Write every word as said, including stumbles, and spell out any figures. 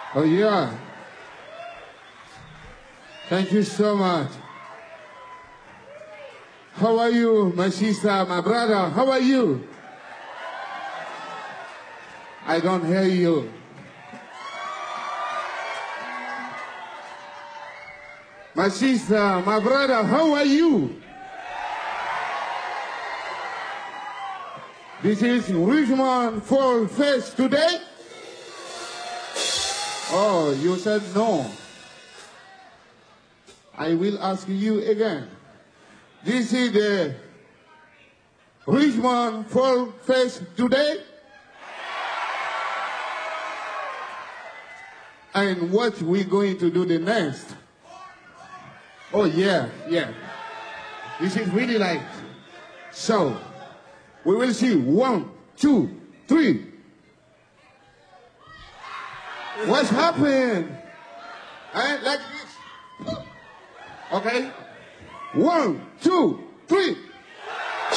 Oh, yeah. Thank you so much. How are you, my sister, my brother? How are you? I don't hear you. My sister, my brother, how are you? This is Richmond Fall Fest today? Oh, you said no. I will ask you again. This is the Richmond Fall Fest today? And what we going to do the next? Oh, yeah, yeah. This is really like, so, we will see one, two, three. What's happened? Eh, like this. Okay? One, two, three.